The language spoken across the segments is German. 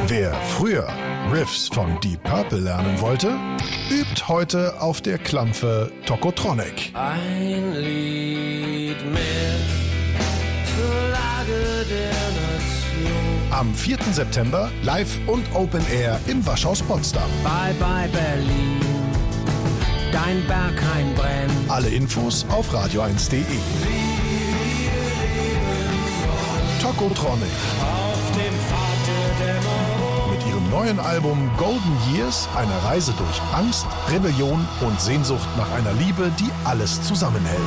Wer früher Riffs von Deep Purple lernen wollte, übt heute auf der Klampfe Tokotronic. Ein Lied mehr zur Lage der Nation. Am 4. September live und Open Air im Waschhaus Potsdam. Bye bye Berlin, dein Berghain brennt. Alle Infos auf radio1.de. Tokotronic. Auf dem Pfad der Dämmerung. Mit ihrem neuen Album Golden Years eine Reise durch Angst, Rebellion und Sehnsucht nach einer Liebe, die alles zusammenhält.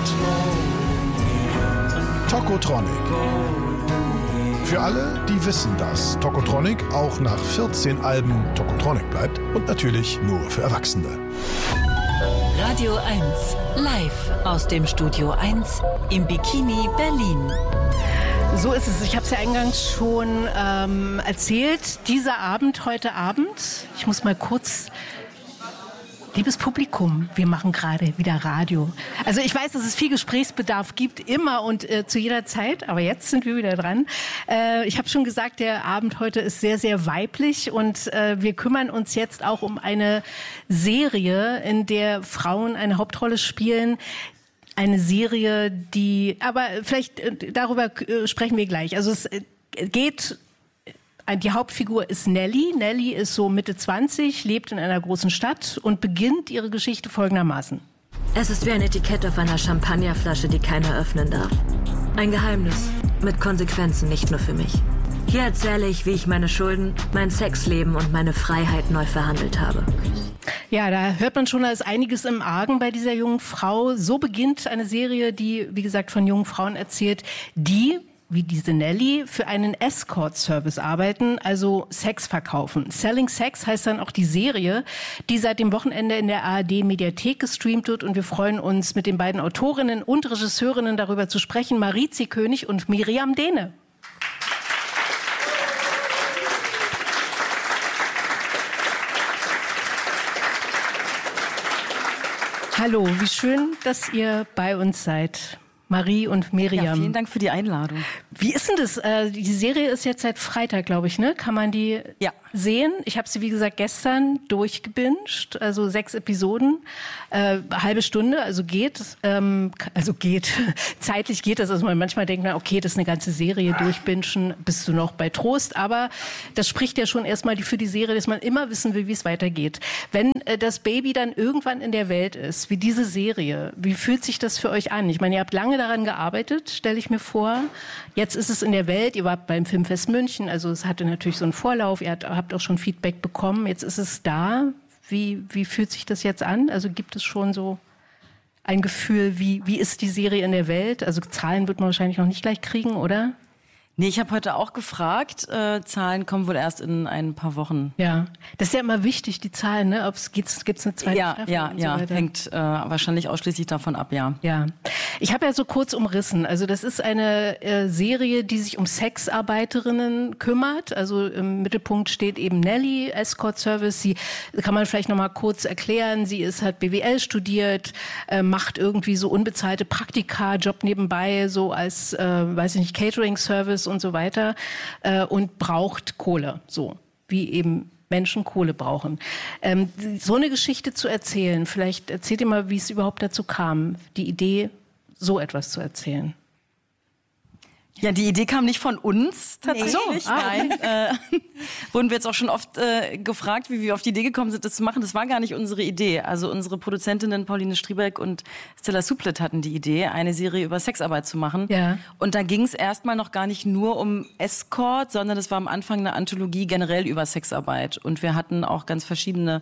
Tokotronic. Für alle, die wissen, dass Tokotronic auch nach 14 Alben Tokotronic bleibt und natürlich nur für Erwachsene. Radio 1, live aus dem Studio 1 im Bikini Berlin. So ist es. Ich habe es ja eingangs schon erzählt. Dieser Abend, heute Abend, ich muss mal kurz... Liebes Publikum, wir machen gerade wieder Radio. Also ich weiß, dass es viel Gesprächsbedarf gibt, immer und zu jeder Zeit, aber jetzt sind wir wieder dran. Ich habe schon gesagt, der Abend heute ist sehr, sehr weiblich und wir kümmern uns jetzt auch um eine Serie, in der Frauen eine Hauptrolle spielen. Eine Serie, aber vielleicht darüber sprechen wir gleich. Also es geht... Die Hauptfigur ist Nelly. Nelly ist so Mitte 20, lebt in einer großen Stadt und beginnt ihre Geschichte folgendermaßen. Es ist wie ein Etikett auf einer Champagnerflasche, die keiner öffnen darf. Ein Geheimnis mit Konsequenzen, nicht nur für mich. Hier erzähle ich, wie ich meine Schulden, mein Sexleben und meine Freiheit neu verhandelt habe. Ja, da hört man schon, da ist einiges im Argen bei dieser jungen Frau. So beginnt eine Serie, die, wie gesagt, von jungen Frauen erzählt, die... wie diese Nelly, für einen Escort-Service arbeiten, also Sex verkaufen. Selling Sex heißt dann auch die Serie, die seit dem Wochenende in der ARD-Mediathek gestreamt wird. Und wir freuen uns, mit den beiden Autorinnen und Regisseurinnen darüber zu sprechen, Marizi König und Miriam Dehne. Hallo, wie schön, dass ihr bei uns seid. Marie und Miriam. Ja, vielen Dank für die Einladung. Wie ist denn das? Die Serie ist jetzt seit Freitag, glaube ich, ne? Kann man die sehen? Ich habe sie, wie gesagt, gestern durchgebinged, also 6 Episoden, halbe Stunde, also geht. Zeitlich geht das. Also manchmal denkt man, okay, das ist eine ganze Serie, durchbingen, bist du noch bei Trost. Aber das spricht ja schon erstmal für die Serie, dass man immer wissen will, wie es weitergeht. Wenn das Baby dann irgendwann in der Welt ist, wie diese Serie, wie fühlt sich das für euch an? Ich meine, ihr habt lange daran gearbeitet, stelle ich mir vor. Jetzt ist es in der Welt, ihr wart beim Filmfest München, also es hatte natürlich so einen Vorlauf, ihr habt auch schon Feedback bekommen, jetzt ist es da. Wie fühlt sich das jetzt an? Also gibt es schon so ein Gefühl, wie ist die Serie in der Welt? Also Zahlen wird man wahrscheinlich noch nicht gleich kriegen, oder? Nee, ich habe heute auch gefragt. Zahlen kommen wohl erst in ein paar Wochen. Ja, das ist ja immer wichtig, die Zahlen, ne? Gibt's eine zweite Staffel? Ja, und so weiter? Hängt wahrscheinlich ausschließlich davon ab, ja. Ja, ich habe ja so kurz umrissen. Also das ist eine Serie, die sich um Sexarbeiterinnen kümmert. Also im Mittelpunkt steht eben Nelly, Escort Service. Sie kann man vielleicht noch mal kurz erklären. Sie hat BWL studiert, macht irgendwie so unbezahlte Praktika, Job nebenbei, so als, weiß ich nicht, Catering Service und so weiter und braucht Kohle, so wie eben Menschen Kohle brauchen. So eine Geschichte zu erzählen, vielleicht erzählt ihr mal, wie es überhaupt dazu kam, die Idee, so etwas zu erzählen. Ja, die Idee kam nicht von uns tatsächlich. Nein. Wurden wir jetzt auch schon oft gefragt, wie wir auf die Idee gekommen sind, das zu machen. Das war gar nicht unsere Idee. Also unsere Produzentinnen Pauline Striebeck und Stella Suplet hatten die Idee, eine Serie über Sexarbeit zu machen. Ja. Und da ging es erstmal noch gar nicht nur um Escort, sondern es war am Anfang eine Anthologie generell über Sexarbeit. Und wir hatten auch ganz verschiedene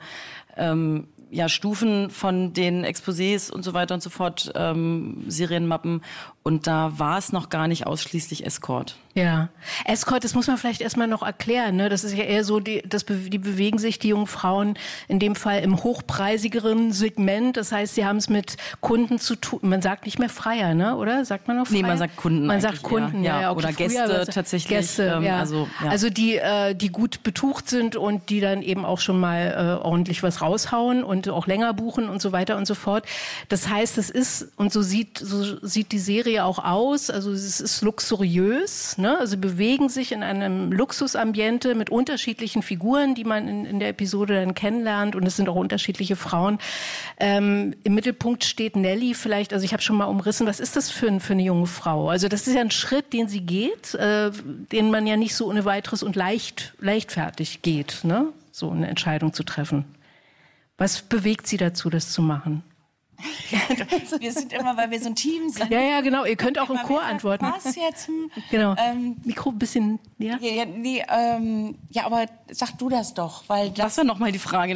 Stufen von den Exposés und so weiter und so fort, Serienmappen. Und da war es noch gar nicht ausschließlich Escort. Ja, Escort, das muss man vielleicht erstmal noch erklären, ne? Das ist ja eher so, die bewegen sich, die jungen Frauen, in dem Fall im hochpreisigeren Segment. Das heißt, sie haben es mit Kunden zu tun. Man sagt nicht mehr Freier, ne? Oder? Sagt man noch Freier? Nee, man sagt Kunden. Man sagt Kunden, ja. Okay, oder Gäste tatsächlich. Gäste, ja. Also die gut betucht sind und die dann eben auch schon mal ordentlich was raushauen und auch länger buchen und so weiter und so fort. Das heißt, es ist, und so sieht die Serie auch aus, also es ist luxuriös, ne? Also bewegen sich in einem Luxusambiente mit unterschiedlichen Figuren, die man in der Episode dann kennenlernt. Und es sind auch unterschiedliche Frauen. Im Mittelpunkt steht Nelly vielleicht, also ich habe schon mal umrissen, was ist das für eine junge Frau? Also das ist ja ein Schritt, den sie geht, den man ja nicht so ohne weiteres und leichtfertig geht, ne? So eine Entscheidung zu treffen. Was bewegt sie dazu, das zu machen? Wir sind immer, weil wir so ein Team sind. Ja, genau. Ihr könnt auch im Chor antworten. Was jetzt? Genau. Mikro ein bisschen näher. Ja, aber sag du das doch, weil Was war nochmal die Frage?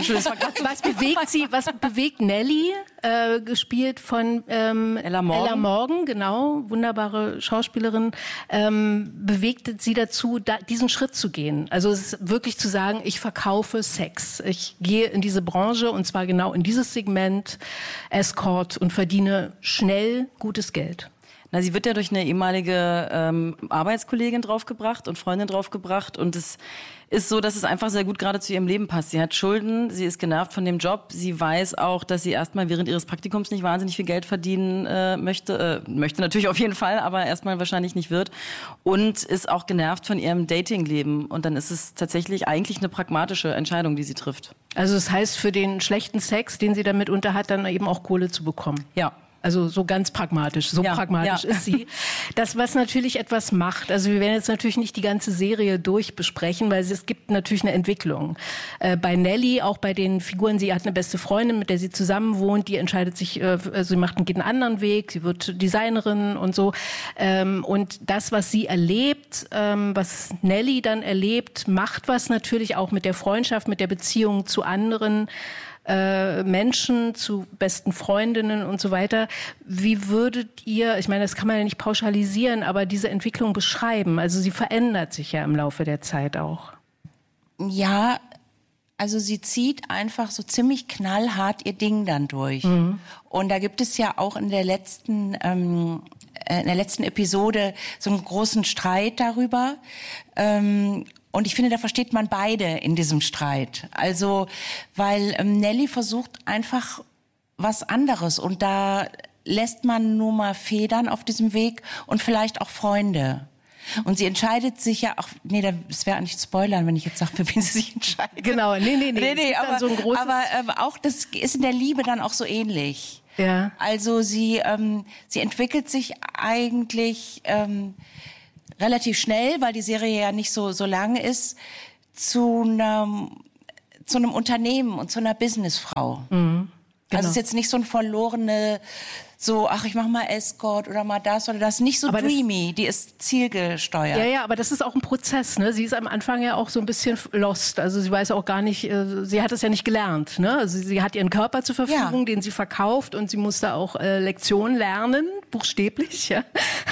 Was bewegt Nelly, gespielt von Ella Morgan, genau, wunderbare Schauspielerin, bewegt sie dazu, diesen Schritt zu gehen. Also es ist wirklich zu sagen, ich verkaufe Sex. Ich gehe in diese Branche und zwar genau in dieses Segment Escort und verdiene schnell gutes Geld. Na, sie wird ja durch eine ehemalige Arbeitskollegin draufgebracht und Freundin draufgebracht und es ist so, dass es einfach sehr gut gerade zu ihrem Leben passt. Sie hat Schulden, sie ist genervt von dem Job, sie weiß auch, dass sie erstmal während ihres Praktikums nicht wahnsinnig viel Geld verdienen möchte natürlich auf jeden Fall, aber erstmal wahrscheinlich nicht wird und ist auch genervt von ihrem Datingleben und dann ist es tatsächlich eigentlich eine pragmatische Entscheidung, die sie trifft. Also das heißt, für den schlechten Sex, den sie dann mitunter hat, dann eben auch Kohle zu bekommen. Ja. Also so ganz pragmatisch, pragmatisch ist sie. Das, was natürlich etwas macht, also wir werden jetzt natürlich nicht die ganze Serie durchbesprechen, weil es gibt natürlich eine Entwicklung. Bei Nelly, auch bei den Figuren, sie hat eine beste Freundin, mit der sie zusammen wohnt, die entscheidet sich, sie geht einen anderen Weg, sie wird Designerin und so. Und das, was sie erlebt, was Nelly dann erlebt, macht was natürlich auch mit der Freundschaft, mit der Beziehung zu anderen Menschen, zu besten Freundinnen und so weiter. Wie würdet ihr, ich meine, das kann man ja nicht pauschalisieren, aber diese Entwicklung beschreiben? Also sie verändert sich ja im Laufe der Zeit auch. Ja, also sie zieht einfach so ziemlich knallhart ihr Ding dann durch. Mhm. Und da gibt es ja auch in der letzten Episode so einen großen Streit darüber. Und ich finde, da versteht man beide in diesem Streit. Also, weil Nelly versucht einfach was anderes und da lässt man nur mal Federn auf diesem Weg und vielleicht auch Freunde. Und sie entscheidet sich ja auch, das wäre eigentlich Spoilern, wenn ich jetzt sage, für wen sie sich entscheidet. Genau, nee, aber, so ein großes aber auch das ist in der Liebe dann auch so ähnlich. Ja. Also sie entwickelt sich eigentlich relativ schnell, weil die Serie ja nicht so lang ist, zu einem Unternehmen und zu einer Businessfrau. Mhm, genau. Also es ist jetzt nicht so ein verlorene, ich mach mal Escort oder mal das oder das. Nicht so aber dreamy, die ist zielgesteuert. Ja, aber das ist auch ein Prozess, ne? Sie ist am Anfang ja auch so ein bisschen lost. Also sie weiß auch gar nicht, sie hat es ja nicht gelernt, ne? Also sie hat ihren Körper zur Verfügung, den sie verkauft und sie muss da auch Lektionen lernen, buchstäblich, ja.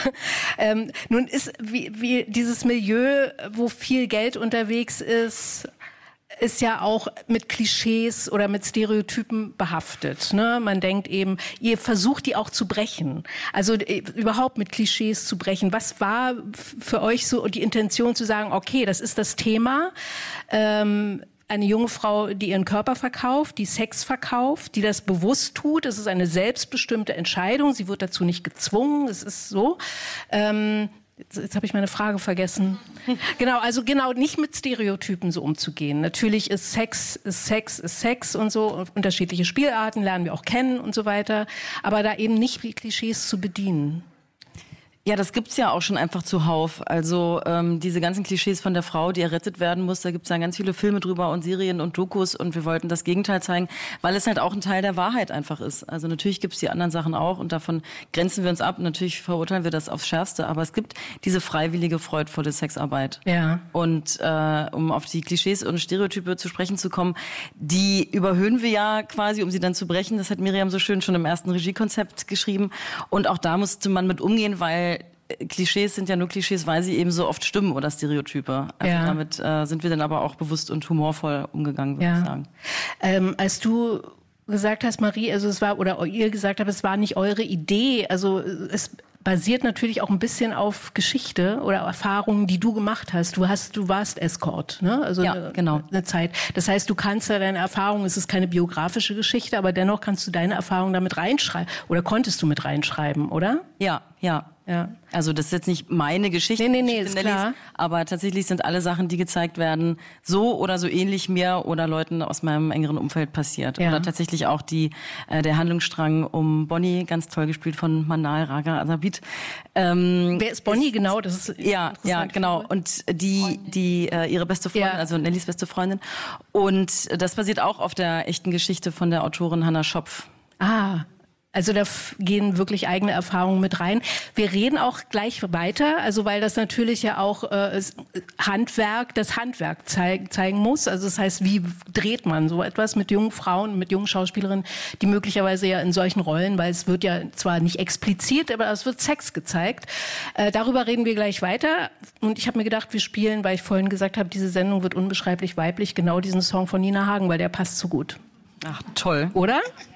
Nun ist wie dieses Milieu, wo viel Geld unterwegs ist ja auch mit Klischees oder mit Stereotypen behaftet. Ne? Man denkt eben, ihr versucht die auch zu brechen. Also überhaupt mit Klischees zu brechen. Was war für euch so die Intention zu sagen, okay, das ist das Thema, eine junge Frau, die ihren Körper verkauft, die Sex verkauft, die das bewusst tut. Es ist eine selbstbestimmte Entscheidung. Sie wird dazu nicht gezwungen. Es ist so. Jetzt habe ich meine Frage vergessen. Genau, nicht mit Stereotypen so umzugehen. Natürlich ist Sex und so. Unterschiedliche Spielarten lernen wir auch kennen und so weiter. Aber da eben nicht die Klischees zu bedienen. Ja, das gibt's ja auch schon einfach zuhauf. Also diese ganzen Klischees von der Frau, die errettet werden muss, da gibt's ja ganz viele Filme drüber und Serien und Dokus und wir wollten das Gegenteil zeigen, weil es halt auch ein Teil der Wahrheit einfach ist. Also natürlich gibt's die anderen Sachen auch und davon grenzen wir uns ab. Natürlich verurteilen wir das aufs Schärfste, aber es gibt diese freiwillige, freudvolle Sexarbeit. Ja. Und um auf die Klischees und Stereotype zu sprechen zu kommen, die überhöhen wir ja quasi, um sie dann zu brechen. Das hat Miriam so schön schon im ersten Regiekonzept geschrieben und auch da musste man mit umgehen, weil Klischees sind ja nur Klischees, weil sie eben so oft stimmen oder Stereotype. Also damit sind wir dann aber auch bewusst und humorvoll umgegangen, würde ich sagen. Als du gesagt hast, Marie, also ihr gesagt habt, es war nicht eure Idee, also es basiert natürlich auch ein bisschen auf Geschichte oder Erfahrungen, die du gemacht hast. Du warst Escort, ne? Also eine Zeit. Das heißt, du kannst da deine Erfahrungen, es ist keine biografische Geschichte, aber dennoch kannst du deine Erfahrungen damit reinschreiben oder konntest du mit reinschreiben, oder? Ja. Ja. Also das ist jetzt nicht meine Geschichte, nee, ist klar. Aber tatsächlich sind alle Sachen, die gezeigt werden, so oder so ähnlich mir oder Leuten aus meinem engeren Umfeld passiert. Ja. Oder tatsächlich auch der Handlungsstrang um Bonnie, ganz toll gespielt von Manal Raga Azabit. Wer ist Bonnie genau? Das ist ja, genau. Und ihre beste Freundin, also Nellys beste Freundin. Und das basiert auch auf der echten Geschichte von der Autorin Hannah Schopf. Also da gehen wirklich eigene Erfahrungen mit rein. Wir reden auch gleich weiter, also weil das natürlich ja auch das Handwerk zeigen muss. Also das heißt, wie dreht man so etwas mit jungen Frauen, mit jungen Schauspielerinnen, die möglicherweise ja in solchen Rollen, weil es wird ja zwar nicht explizit, aber es wird Sex gezeigt. Darüber reden wir gleich weiter. Und ich habe mir gedacht, wir spielen, weil ich vorhin gesagt habe, diese Sendung wird unbeschreiblich weiblich, genau diesen Song von Nina Hagen, weil der passt so gut. Ach, toll. Oder?